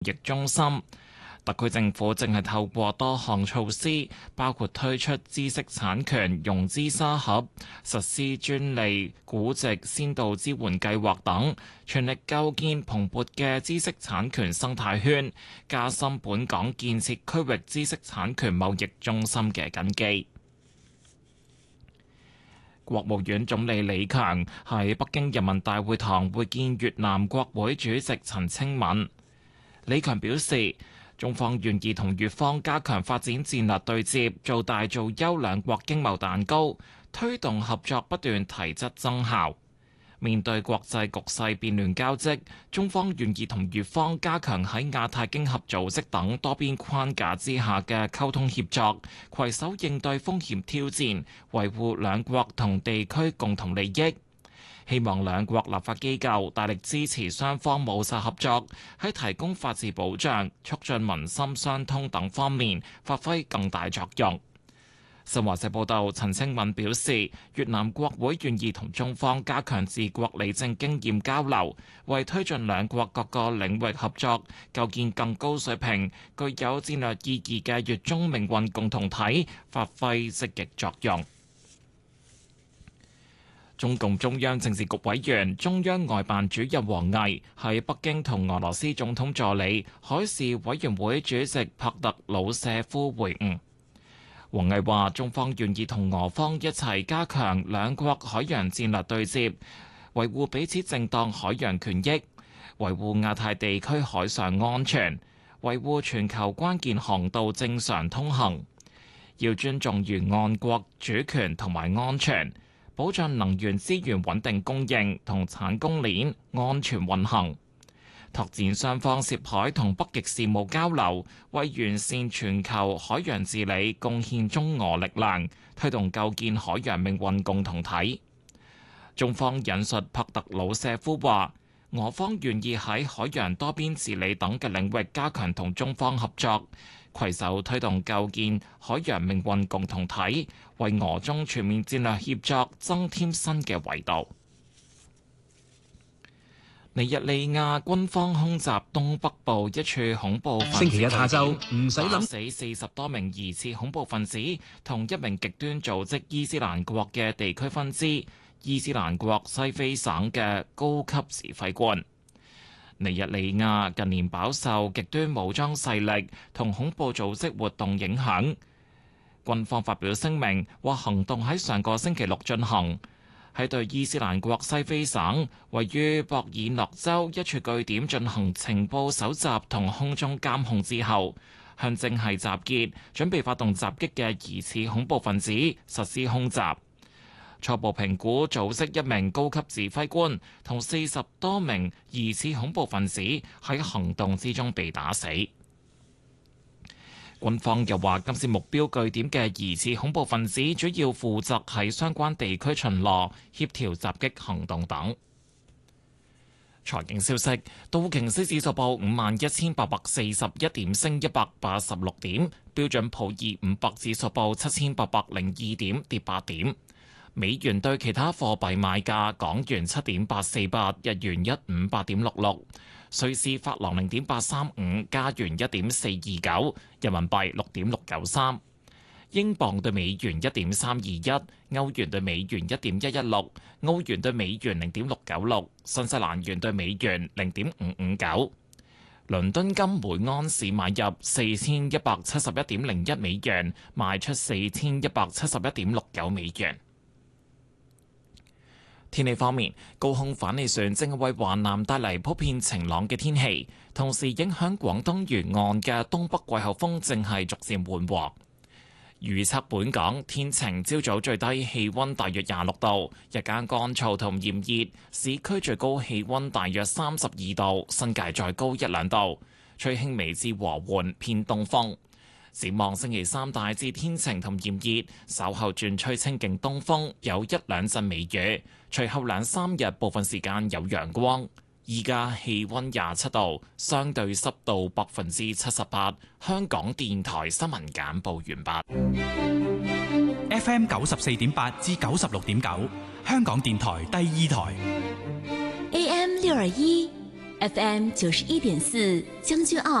疫中心。特區政府正係透過多項措施，包括推出知識產權融資沙盒、實施專利估值先導支援計劃等，全力構建蓬勃嘅知識產權生態圈，加深本港建設區域知識產權貿易中心嘅根基。國務院總理李強喺北京人民大會堂會見越南國會主席陳清敏。李強表示，中方願意同越方加強發展戰略對接，做大做優兩國經貿蛋糕，推動合作不斷提質增效。面對國際局勢變亂交織，中方願意同越方加強喺亞太經合組織等多邊框架之下嘅溝通協作，攜手應對風險挑戰，維護兩國同地區共同利益。希望兩國立法機構大力支持雙方務實合作，喺提供法治保障、促進民心相通等方面發揮更大作用。新華社報道，陳清敏表示，越南國會願意同中方加強治國理政經驗交流，為推進兩國各個領域合作，構建更高水平、具有戰略意義嘅越中命運共同體，發揮積極作用。中共中央政治局委員、中央外辦主任王毅喺北京同俄羅斯總統助理、海事委員會主席帕特魯舍夫會晤。王毅話：中方願意同俄方一齊加強兩國海洋戰略對接，維護彼此正當海洋權益，維護亞太地區海上安全，維護全球關鍵航道正常通行。要尊重沿岸國主權同埋安全，保障能源資源穩定供應同產供鏈安全運行，拓展雙方涉海同北極事務交流，為完善全球海洋治理貢獻中俄力量，推動構建海洋命運共同體。中方引述帕特魯舍夫話，俄方願意喺海洋多邊治理等嘅領域加強同中方合作，攜手推動構建海洋命運共同體，為俄中全面戰略協作增添新嘅維度。尼日利亞軍方空襲東北部一處恐怖分子， 星期一下晝唔使諗， 打死40多名疑似恐怖分子同一名極端組織伊斯蘭國嘅地區分支伊斯蘭國西非省嘅高級指揮官。尼日利亞近年飽受極端武裝勢力同恐怖組織活動影響，軍方發表聲明話，行動喺上個星期六進行，喺對伊斯蘭國西非省位於博爾諾州一處據點進行情報搜集同空中監控之後，向正係集結準備發動襲擊嘅疑似恐怖分子實施空襲。初步評估，組織一名高級指揮官同40多名疑似恐怖分子喺行動之中被打死。軍方又話，今次目標據點嘅疑似恐怖分子主要負責喺相關地區巡邏、協調襲擊行動等。財經消息，道瓊斯指數報51,841點，升186點；標準普爾500指數報7,802點，跌8點。美元對其他貨幣賣價：港元7.848，日元158.66，瑞士法郎0.835，加元1.429，人民幣6.693，英鎊對美元1.321，歐元對美元1.116，澳元對美元0.696，新西蘭元對美元0.559。倫敦金每安士買入4171.01美元，賣出4171.69美元。天氣方面，高空反氣旋正為華南帶嚟普遍晴朗嘅天氣，同時影響廣東沿岸嘅東北季候風正係逐漸緩和。預測本港天晴，朝早最低氣温大約26度，日間乾燥同炎熱，市區最高氣温大約32度，新界再高1-2度，吹輕微至和緩偏東風。展望星期三大致天晴同炎熱，稍後轉吹清勁東風，有1-2陣微雨。隨後2-3日部分時間有陽光。依家氣温27度，相對濕度78%。香港電台新聞簡報完畢。FM 94.8至96.9，香港電台第2台。 AM 621， FM 91.4将軍澳